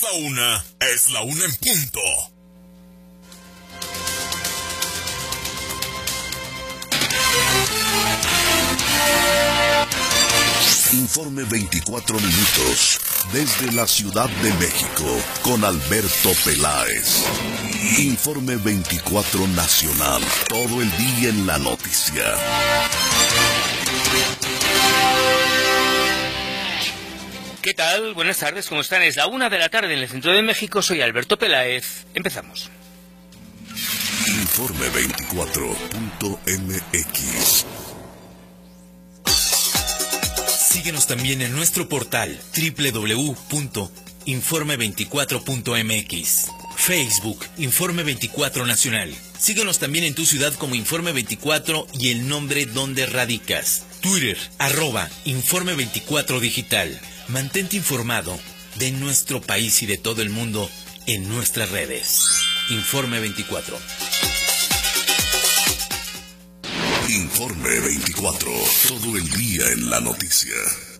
Es la una en punto. Informe 24 minutos desde la Ciudad de México con Alberto Peláez. Informe 24 nacional, todo el día en la noticia. ¿Qué tal? Buenas tardes, ¿cómo están? Es la 1 de la tarde en el centro de México. Soy Alberto Peláez. Empezamos. Informe 24.mx. Síguenos también en nuestro portal www.informe24.mx. Facebook, Informe 24 Nacional. Síguenos también en tu ciudad como Informe 24 y el nombre donde radicas. Twitter, @Informe 24 Digital. Mantente informado de nuestro país y de todo el mundo en nuestras redes. Informe 24. Informe 24, todo el día en la noticia.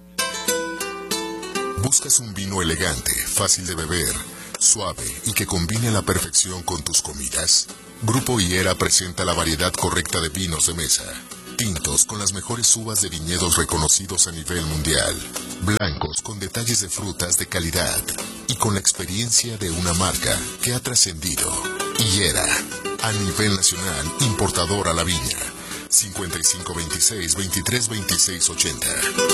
¿Buscas un vino elegante, fácil de beber, suave y que combine a la perfección con tus comidas? Grupo Higuera presenta la variedad correcta de vinos de mesa. Tintos con las mejores uvas de viñedos reconocidos a nivel mundial. Blancos con detalles de frutas de calidad. Y con la experiencia de una marca que ha trascendido. Higuera, a nivel nacional, importador a la viña. 5526-232680.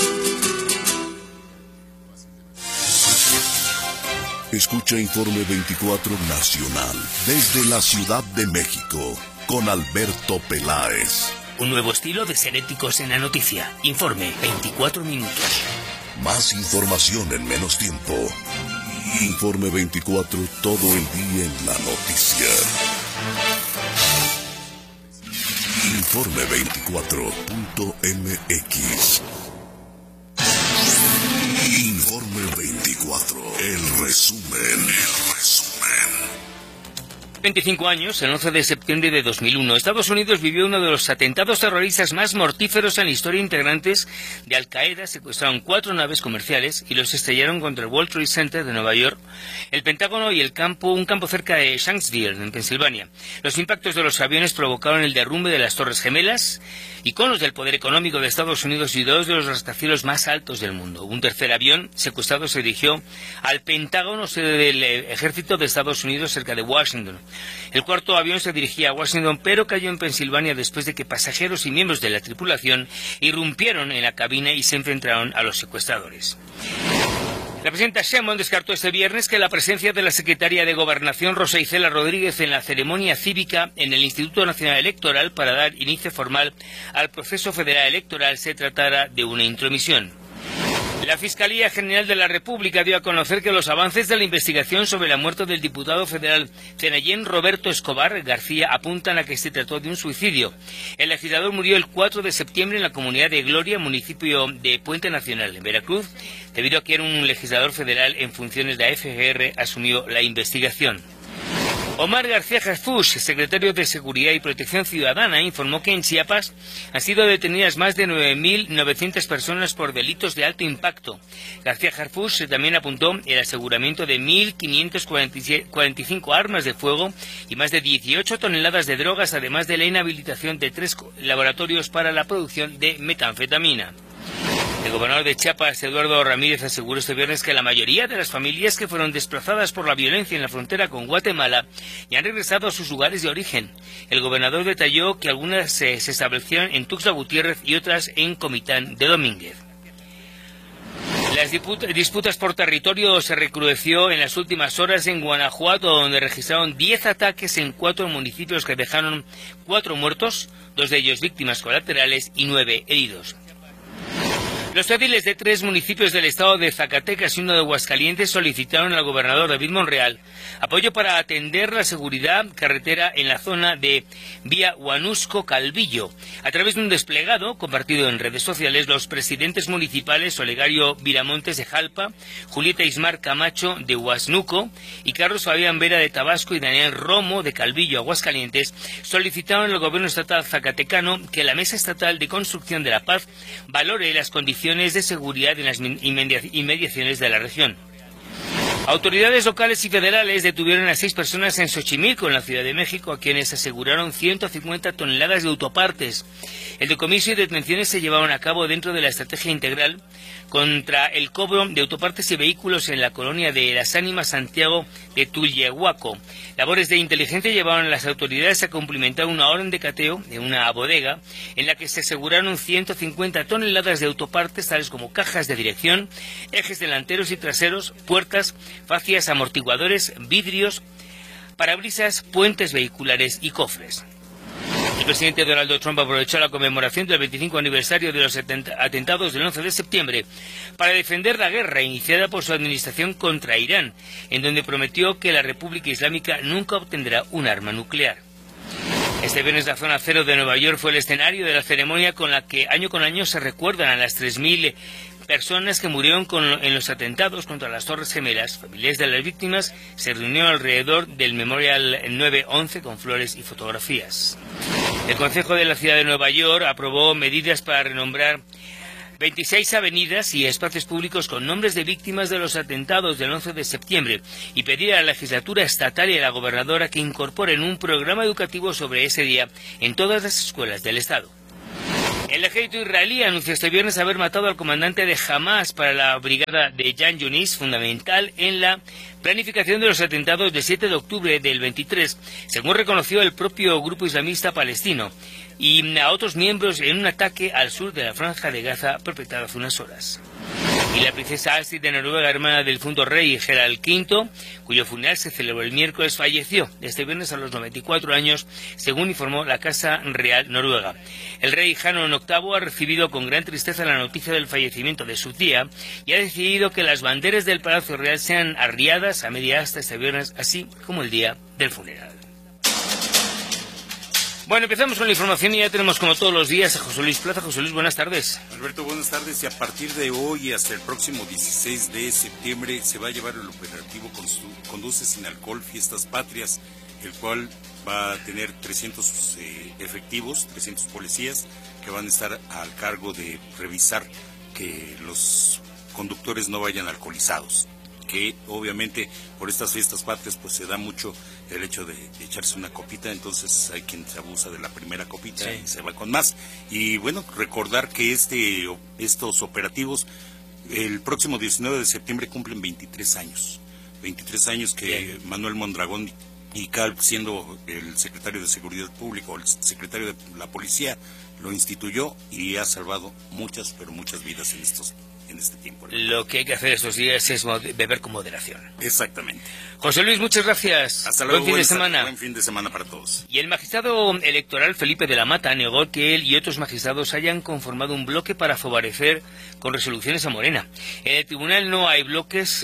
Escucha Informe 24 Nacional desde la Ciudad de México con Alberto Peláez. Un nuevo estilo de ser éticos en la noticia. Informe 24 minutos. Más información en menos tiempo. Informe 24, todo el día en la noticia. Informe 24.mx. Informe 24, el resumen. 25 años, el 11 de septiembre de 2001, Estados Unidos vivió uno de los atentados terroristas más mortíferos en la historia. Integrantes de Al-Qaeda secuestraron 4 naves comerciales y los estrellaron contra el World Trade Center de Nueva York, el Pentágono y un campo cerca de Shanksville, en Pensilvania. Los impactos de los aviones provocaron el derrumbe de las Torres Gemelas, iconos del poder económico de Estados Unidos y 2 de los rascacielos más altos del mundo. Un tercer avión secuestrado se dirigió al Pentágono, sede del Ejército de Estados Unidos, cerca de Washington. El cuarto avión se dirigía a Washington, pero cayó en Pensilvania después de que pasajeros y miembros de la tripulación irrumpieron en la cabina y se enfrentaron a los secuestradores. La presidenta Sheinbaum descartó este viernes que la presencia de la secretaria de Gobernación, Rosa Isela Rodríguez, en la ceremonia cívica en el Instituto Nacional Electoral para dar inicio formal al proceso federal electoral se tratara de una intromisión. La Fiscalía General de la República dio a conocer que los avances de la investigación sobre la muerte del diputado federal Cenayén Roberto Escobar García apuntan a que se trató de un suicidio. El legislador murió el 4 de septiembre en la comunidad de Gloria, municipio de Puente Nacional, en Veracruz, debido a que era un legislador federal en funciones de la FGR, asumió la investigación. Omar García Harfuch, secretario de Seguridad y Protección Ciudadana, informó que en Chiapas han sido detenidas más de 9.900 personas por delitos de alto impacto. García Harfuch también apuntó el aseguramiento de 1.545 armas de fuego y más de 18 toneladas de drogas, además de la inhabilitación de 3 laboratorios para la producción de metanfetamina. El gobernador de Chiapas, Eduardo Ramírez, aseguró este viernes que la mayoría de las familias que fueron desplazadas por la violencia en la frontera con Guatemala ya han regresado a sus lugares de origen. El gobernador detalló que algunas se establecieron en Tuxtla Gutiérrez y otras en Comitán de Domínguez. Las disputas por territorio se recrudeció en las últimas horas en Guanajuato, donde registraron 10 ataques en 4 municipios que dejaron 4 muertos, 2 de ellos víctimas colaterales y 9 heridos. Los ediles de 3 municipios del estado de Zacatecas y uno de Aguascalientes solicitaron al gobernador David Monreal apoyo para atender la seguridad carretera en la zona de Vía Huanusco-Calvillo. A través de un desplegado compartido en redes sociales, los presidentes municipales Olegario Viramontes de Jalpa, Julieta Ismar Camacho de Huasnuco y Carlos Fabián Vera de Tabasco y Daniel Romo de Calvillo, Aguascalientes, solicitaron al gobierno estatal zacatecano que la Mesa Estatal de Construcción de la Paz valore las condiciones de seguridad en las inmediaciones de la región. Autoridades locales y federales detuvieron a 6 personas en Xochimilco, en la Ciudad de México, a quienes aseguraron 150 toneladas de autopartes. El decomiso y detenciones se llevaron a cabo dentro de la estrategia integral contra el cobro de autopartes y vehículos en la colonia de Las Ánimas, Santiago de Tullehuaco. Labores de inteligencia llevaron a las autoridades a cumplimentar una orden de cateo de una bodega en la que se aseguraron 150 toneladas de autopartes, tales como cajas de dirección, ejes delanteros y traseros, puertas, fascias, amortiguadores, vidrios, parabrisas, puentes vehiculares y cofres. El presidente Donald Trump aprovechó la conmemoración del 25 aniversario de los atentados del 11 de septiembre para defender la guerra iniciada por su administración contra Irán, en donde prometió que la República Islámica nunca obtendrá un arma nuclear. Este viernes la zona cero de Nueva York fue el escenario de la ceremonia con la que año con año se recuerdan a las 3.000 personas que murieron en los atentados contra las Torres Gemelas. Familiares de las víctimas se reunieron alrededor del Memorial 9/11 con flores y fotografías. El Consejo de la Ciudad de Nueva York aprobó medidas para renombrar 26 avenidas y espacios públicos con nombres de víctimas de los atentados del 11 de septiembre y pedir a la legislatura estatal y a la gobernadora que incorporen un programa educativo sobre ese día en todas las escuelas del estado. El ejército israelí anunció este viernes haber matado al comandante de Hamas para la brigada de Jan Yunis, fundamental en la planificación de los atentados del 7 de octubre del 23, según reconoció el propio grupo islamista palestino, y a otros miembros en un ataque al sur de la Franja de Gaza perpetrado hace unas horas. Y la princesa Astrid de Noruega, hermana del difunto rey Gerald V, cuyo funeral se celebró el miércoles, falleció este viernes a los 94 años, según informó la Casa Real Noruega. El rey Haakon VIII ha recibido con gran tristeza la noticia del fallecimiento de su tía y ha decidido que las banderas del Palacio Real sean arriadas a media asta este viernes, así como el día del funeral. Bueno, empezamos con la información y ya tenemos como todos los días a José Luis Plaza. José Luis, buenas tardes. Alberto, buenas tardes. Y a partir de hoy hasta el próximo 16 de septiembre se va a llevar el operativo Conduce sin alcohol, Fiestas Patrias, el cual va a tener 300 efectivos, 300 policías que van a estar al cargo de revisar que los conductores no vayan alcoholizados. Que obviamente por estas fiestas patrias pues se da mucho el hecho de echarse una copita, entonces hay quien se abusa de la primera copita y se va con más. Y bueno, recordar que estos operativos el próximo 19 de septiembre cumplen 23 años. 23 años que Bien. Manuel Mondragón y Calp, siendo el secretario de Seguridad Pública o el secretario de la Policía, lo instituyó y ha salvado muchas, pero muchas vidas en este tiempo. Lo que hay que hacer estos días es beber con moderación. Exactamente. José Luis, muchas gracias. Hasta luego. Buen fin de semana. Buen fin de semana para todos. Y el magistrado electoral Felipe de la Mata negó que él y otros magistrados hayan conformado un bloque para favorecer con resoluciones a Morena. En el tribunal no hay bloques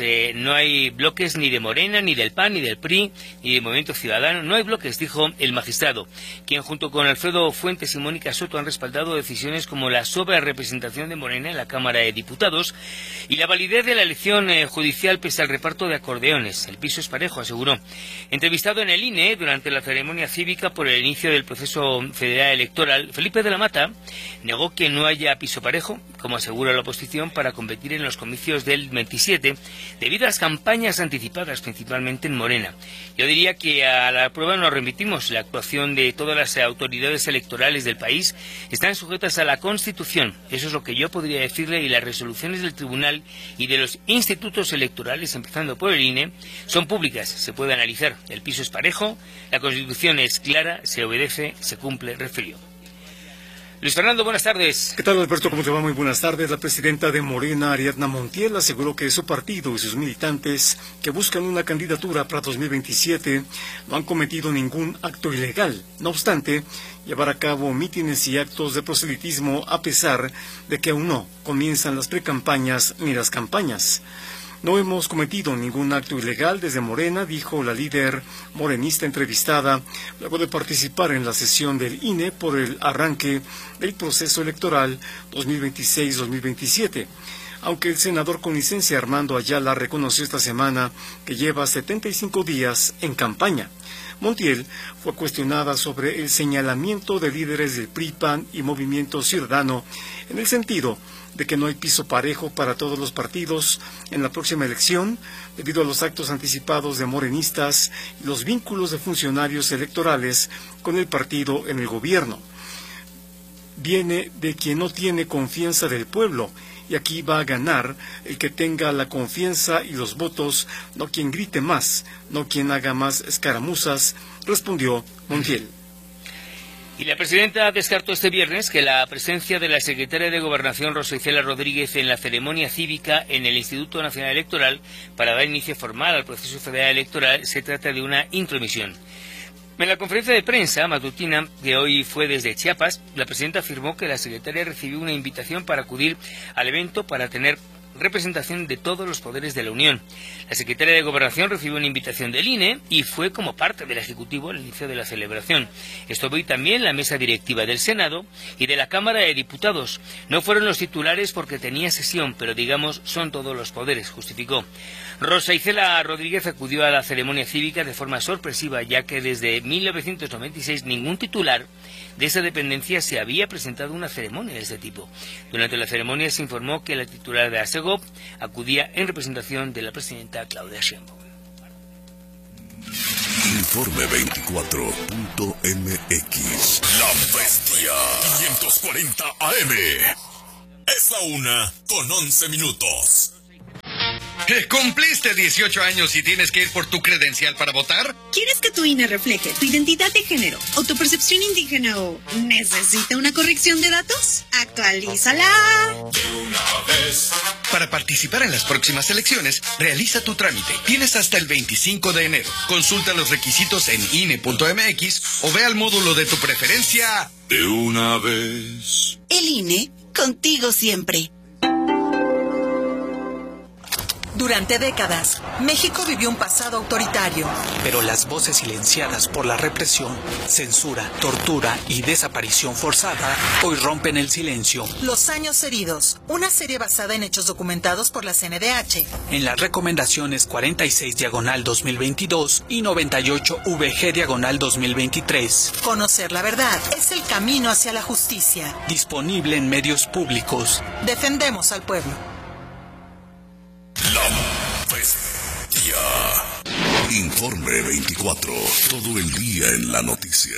ni de Morena, ni del PAN, ni del PRI, ni del Movimiento Ciudadano. No hay bloques, dijo el magistrado, quien junto con Alfredo Fuentes y Mónica Soto han respaldado decisiones como la sobrerepresentación de Morena en la Cámara de Diputados y la validez de la elección judicial pese al reparto de acordeones. El piso es parejo, aseguró. Entrevistado en el INE durante la ceremonia cívica por el inicio del proceso federal electoral, Felipe de la Mata negó que no haya piso parejo, como asegura la oposición, para competir en los comicios del 27, debido a las campañas anticipadas, principalmente en Morena. Yo diría que a la prueba nos remitimos. La actuación de todas las autoridades electorales del país están sujetas a la Constitución. Eso es lo que yo podría decirle, y las resoluciones del tribunal y de los institutos electorales, empezando por el INE, son públicas, se puede analizar. El piso es parejo, la Constitución es clara, se obedece, se cumple, refirió. Luis Fernando, buenas tardes. ¿Qué tal, Alberto? ¿Cómo te va? Muy buenas tardes. La presidenta de Morena, Ariadna Montiel, aseguró que su partido y sus militantes que buscan una candidatura para 2027 no han cometido ningún acto ilegal. No obstante, llevar a cabo mítines y actos de proselitismo a pesar de que aún no comienzan las precampañas ni las campañas. No hemos cometido ningún acto ilegal desde Morena, dijo la líder morenista entrevistada luego de participar en la sesión del INE por el arranque del proceso electoral 2026-2027. aunque el senador con licencia Armando Ayala reconoció esta semana que lleva 75 días en campaña. Montiel fue cuestionada sobre el señalamiento de líderes del PRI, PAN y Movimiento Ciudadano en el sentido de que no hay piso parejo para todos los partidos en la próxima elección debido a los actos anticipados de morenistas y los vínculos de funcionarios electorales con el partido en el gobierno. Viene de quien no tiene confianza del pueblo, y aquí va a ganar el que tenga la confianza y los votos, no quien grite más, no quien haga más escaramuzas, respondió Montiel. Y la presidenta descartó este viernes que la presencia de la secretaria de Gobernación, Rosa Isela Rodríguez, en la ceremonia cívica en el Instituto Nacional Electoral para dar inicio formal al proceso federal electoral se trata de una intromisión. En la conferencia de prensa matutina que hoy fue desde Chiapas, la presidenta afirmó que la secretaria recibió una invitación para acudir al evento para tener representación de todos los poderes de la Unión. La secretaria de Gobernación recibió una invitación del INE y fue como parte del Ejecutivo al inicio de la celebración. Estuvo hoy también la mesa directiva del Senado y de la Cámara de Diputados. No fueron los titulares porque tenía sesión, pero digamos son todos los poderes, justificó. Rosa Isela Rodríguez acudió a la ceremonia cívica de forma sorpresiva, ya que desde 1996 ningún titular de esa dependencia se había presentado una ceremonia de este tipo. Durante la ceremonia se informó que la titular de ASEGOP acudía en representación de la presidenta Claudia Sheinbaum. Informe 24.mx. La Bestia 540 AM. Es la 1:11. ¿Cumpliste 18 años y tienes que ir por tu credencial para votar? ¿Quieres que tu INE refleje tu identidad de género o tu percepción indígena o necesita una corrección de datos? ¡Actualízala! Para participar en las próximas elecciones, realiza tu trámite. Tienes hasta el 25 de enero. Consulta los requisitos en INE.mx o ve al módulo de tu preferencia. De una vez. El INE, contigo siempre. Durante décadas, México vivió un pasado autoritario. Pero las voces silenciadas por la represión, censura, tortura y desaparición forzada hoy rompen el silencio. Los años heridos, una serie basada en hechos documentados por la CNDH. En las recomendaciones 46/2022 y 98/VG/2023. Conocer la verdad es el camino hacia la justicia. Disponible en medios públicos. Defendemos al pueblo. La Bestia. Informe 24. Todo el día en la noticia.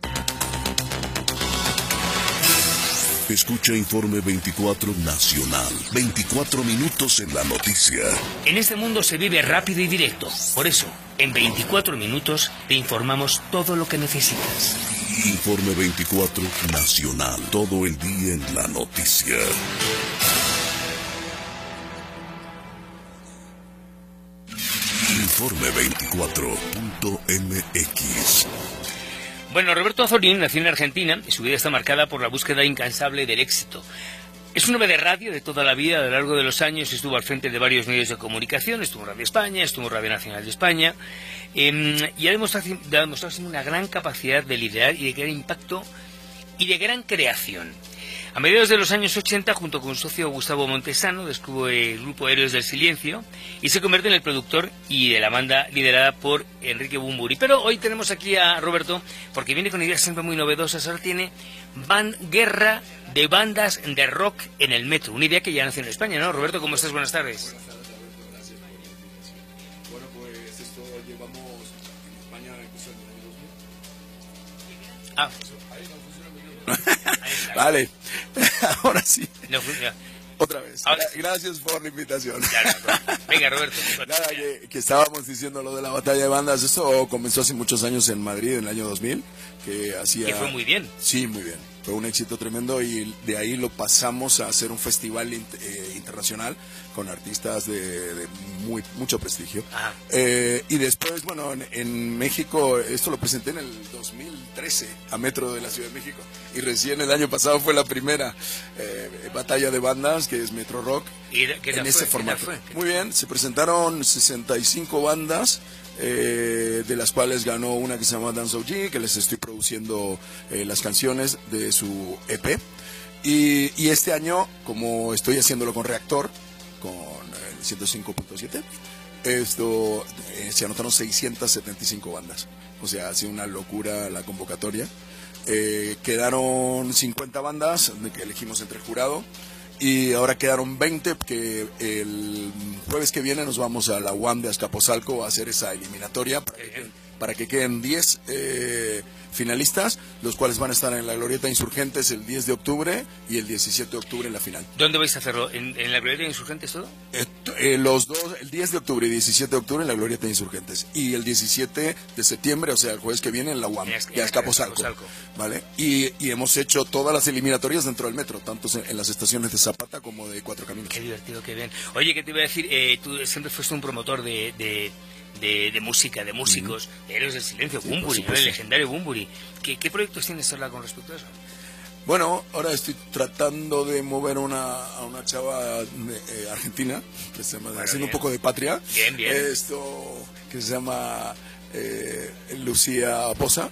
Escucha Informe 24 Nacional. 24 minutos en la noticia. En este mundo se vive rápido y directo. Por eso, en 24 minutos te informamos todo lo que necesitas. Informe 24 Nacional. Todo el día en la noticia. Informe 24.mx. Bueno, Roberto Azorín nació en Argentina y su vida está marcada por la búsqueda incansable del éxito. Es un hombre de radio de toda la vida. A lo largo de los años estuvo al frente de varios medios de comunicación. Estuvo en Radio España, estuvo en Radio Nacional de España. Y ha demostrado una gran capacidad de liderar y de crear impacto y de gran creación. A mediados de los años 80, junto con su socio Gustavo Montesano, descubre el grupo Héroes del Silencio y se convierte en el productor y de la banda liderada por Enrique Bunbury. Pero hoy tenemos aquí a Roberto porque viene con ideas siempre muy novedosas. Ahora tiene guerra de bandas de rock en el metro, una idea que ya nació en España, ¿no? Roberto, ¿cómo estás? Buenas tardes. Buenas tardes, Alberto, gracias por la invitación. Bueno, pues esto llevamos en España incluso en el 2000. Ah, vale, ahora sí. No funciona. Otra vez. Ahora, gracias por la invitación. Venga, Roberto. Nada, que estábamos diciendo lo de la batalla de bandas. Esto comenzó hace muchos años en Madrid, en el año 2000. Que fue muy bien. Sí, muy bien. Fue un éxito tremendo y de ahí lo pasamos a hacer un festival internacional con artistas de mucho prestigio. Y después, bueno, en México, esto lo presenté en el 2013 a Metro de la Ciudad de México. Y recién el año pasado fue la primera batalla de bandas, que es Metro Rock, en ese formato. Muy bien, se presentaron 65 bandas. De las cuales ganó una que se llama Dance OG, que les estoy produciendo las canciones de su EP. Y este año, como estoy haciéndolo con Reactor, con el 105.7. Se anotaron 675 bandas. O sea, ha sido una locura la convocatoria. Quedaron 50 bandas que elegimos entre el jurado. Y ahora quedaron 20, que el jueves que viene nos vamos a la UAM de Azcapotzalco a hacer esa eliminatoria para que queden 10 finalistas, los cuales van a estar en la Glorieta Insurgentes el 10 de octubre y el 17 de octubre en la final. ¿Dónde vais a hacerlo? ¿En la Glorieta Insurgentes todo? Los dos, el 10 de octubre y 17 de octubre en la Glorieta Insurgentes. Y el 17 de septiembre, o sea, el jueves que viene en la UAM de Azcapotzalco. ¿Vale? Y hemos hecho todas las eliminatorias dentro del metro, tanto en las estaciones de Zapata como de Cuatro Caminos. Qué divertido, qué bien. Oye, ¿qué te iba a decir? Tú siempre fuiste un promotor de música, de músicos, de Héroes del Silencio, sí, Bunbury, ¿no? El legendario Bunbury. ¿Qué proyectos tienes ahora con respecto a eso? Bueno, ahora estoy tratando de mover a una chava argentina, que se llama, haciendo un poco de patria. Bien. Esto que se llama Lucía Poza.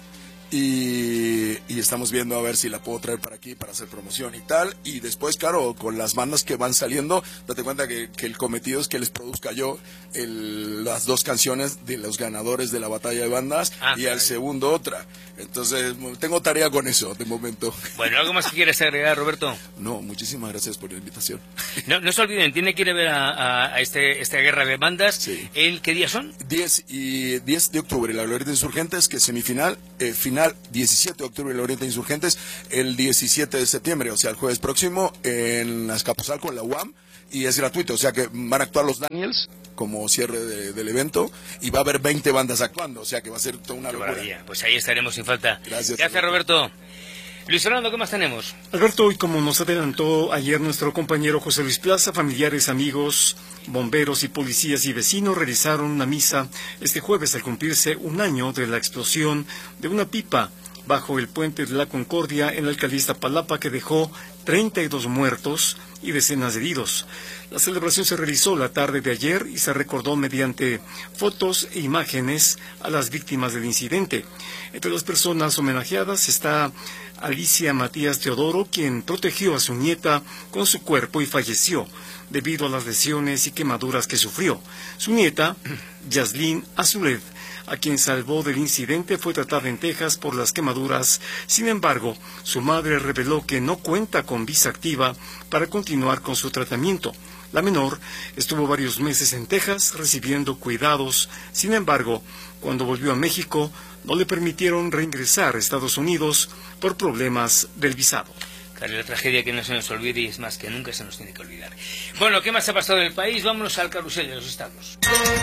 Y estamos viendo a ver si la puedo traer para aquí para hacer promoción y tal. Y después, claro, con las bandas que van saliendo, date cuenta que el cometido es que les produzca yo las 2 canciones de los ganadores de la batalla de bandas y al segundo otra. Entonces, tengo tarea con eso de momento. Bueno, ¿algo más que quieres agregar, Roberto? No, muchísimas gracias por la invitación. No se olviden, tiene que ir a ver a esta guerra de bandas. Sí. ¿Qué días son? 10 de octubre, la Glorieta Insurgentes, que es semifinal, final 17 de octubre, la Glorieta Insurgentes, el 17 de septiembre, o sea, el jueves próximo, en Azcapotzalco, en la UAM, y es gratuito, o sea que van a actuar los Daniels como cierre del evento, y va a haber 20 bandas actuando, o sea que va a ser toda una locura. Maravilla. Pues ahí estaremos sin falta. Gracias, Roberto. Luis Fernando, ¿qué más tenemos? Alberto, y como nos adelantó ayer nuestro compañero José Luis Plaza, familiares, amigos, bomberos y policías y vecinos realizaron una misa este jueves al cumplirse un año de la explosión de una pipa bajo el puente de la Concordia en la alcaldía Iztapalapa que dejó 32 muertos y decenas de heridos. La celebración se realizó la tarde de ayer y se recordó mediante fotos e imágenes a las víctimas del incidente. Entre las personas homenajeadas está Alicia Matías Teodoro, quien protegió a su nieta con su cuerpo y falleció debido a las lesiones y quemaduras que sufrió. Su nieta, Yaslin Azuled, a quien salvó del incidente, fue tratada en Texas por las quemaduras. Sin embargo, su madre reveló que no cuenta con visa activa para continuar con su tratamiento. La menor estuvo varios meses en Texas recibiendo cuidados. Sin embargo, cuando volvió a México, no le permitieron reingresar a Estados Unidos por problemas del visado. La tragedia que no se nos olvide y es más que nunca se nos tiene que olvidar. Bueno, ¿qué más ha pasado en el país? Vámonos al carrusel de los estados.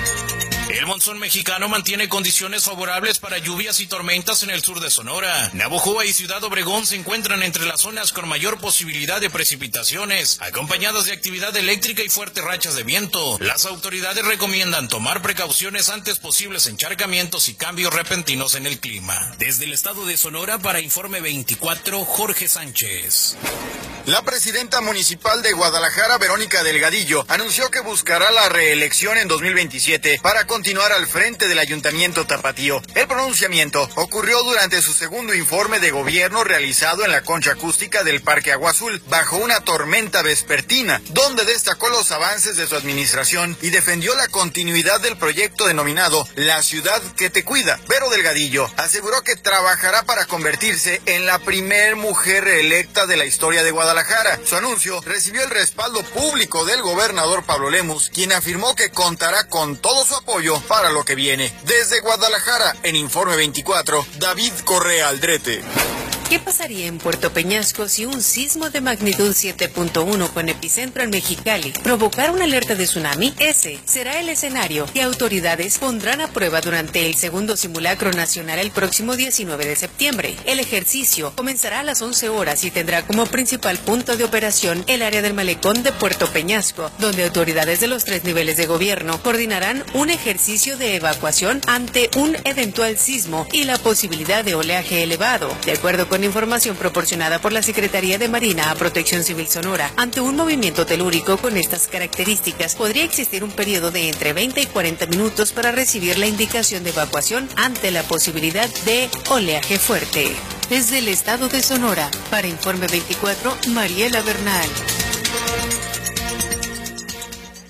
El monzón mexicano mantiene condiciones favorables para lluvias y tormentas en el sur de Sonora. Navojoa y Ciudad Obregón se encuentran entre las zonas con mayor posibilidad de precipitaciones, acompañadas de actividad eléctrica y fuertes rachas de viento. Las autoridades recomiendan tomar precauciones antes posibles encharcamientos y cambios repentinos en el clima. Desde el estado de Sonora, para Informe 24, Jorge Sánchez. La presidenta municipal de Guadalajara, Verónica Delgadillo, anunció que buscará la reelección en 2027 para continuar al frente del Ayuntamiento Tapatío. El pronunciamiento ocurrió durante su segundo informe de gobierno realizado en la concha acústica del Parque Agua Azul, bajo una tormenta vespertina, donde destacó los avances de su administración y defendió la continuidad del proyecto denominado La Ciudad que te cuida. Vero Delgadillo aseguró que trabajará para convertirse en la primer mujer reelecta de la historia de Guadalajara. Su anuncio recibió el respaldo público del gobernador Pablo Lemus, quien afirmó que contará con todo su apoyo para lo que viene. Desde Guadalajara, en Informe 24, David Correa Aldrete. ¿Qué pasaría en Puerto Peñasco si un sismo de magnitud 7.1 con epicentro en Mexicali provocara una alerta de tsunami? Ese será el escenario que autoridades pondrán a prueba durante el segundo simulacro nacional el próximo 19 de septiembre. El ejercicio comenzará a las 11 horas y tendrá como principal punto de operación el área del malecón de Puerto Peñasco, donde autoridades de los 3 niveles de gobierno coordinarán un ejercicio de evacuación ante un eventual sismo y la posibilidad de oleaje elevado. De acuerdo con información proporcionada por la Secretaría de Marina a Protección Civil Sonora, ante un movimiento telúrico con estas características, podría existir un periodo de entre 20 y 40 minutos para recibir la indicación de evacuación ante la posibilidad de oleaje fuerte. Desde el estado de Sonora, para Informe 24, Mariela Bernal.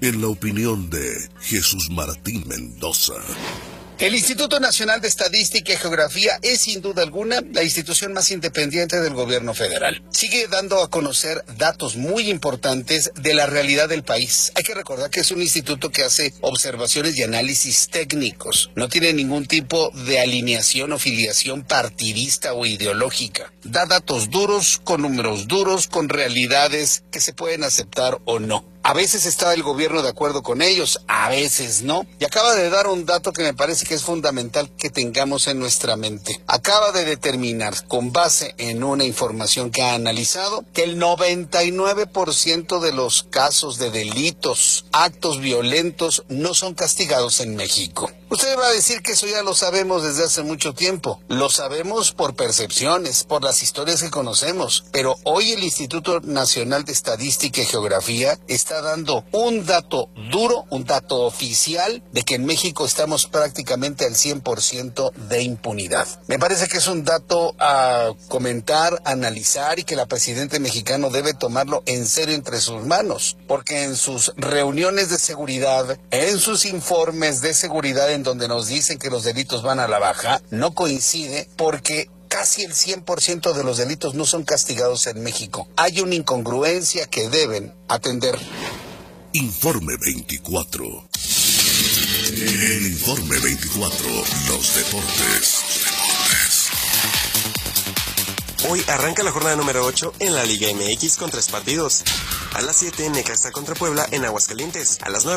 en la opinión de Jesús Martín Mendoza. El Instituto Nacional de Estadística y Geografía es sin duda alguna la institución más independiente del gobierno federal. Sigue dando a conocer datos muy importantes de la realidad del país. Hay que recordar que es un instituto que hace observaciones y análisis técnicos. No tiene ningún tipo de alineación o filiación partidista o ideológica. Da datos duros, con números duros, con realidades que se pueden aceptar o no. A veces está el gobierno de acuerdo con ellos, a veces no. Y acaba de dar un dato que me parece que es fundamental que tengamos en nuestra mente. Acaba de determinar, con base en una información que ha analizado, que el 99% de los casos de delitos, actos violentos, no son castigados en México. Usted va a decir que eso ya lo sabemos desde hace mucho tiempo. Lo sabemos por percepciones, por las historias que conocemos. Pero hoy el Instituto Nacional de Estadística y Geografía está dando un dato duro, un dato oficial, de que en México estamos prácticamente al 100% de impunidad. Me parece que es un dato a comentar, a analizar, y que la presidenta mexicana debe tomarlo en serio entre sus manos. Porque en sus reuniones de seguridad, en sus informes de seguridad, en donde nos dicen que los delitos van a la baja, no coincide, porque casi el 100% de los delitos no son castigados en México. Hay una incongruencia que deben atender. Informe 24. En Informe 24, los deportes. Hoy arranca la jornada número 8 en la Liga MX con 3 partidos. A las 7, Necaxa contra Puebla en Aguascalientes. A las 9,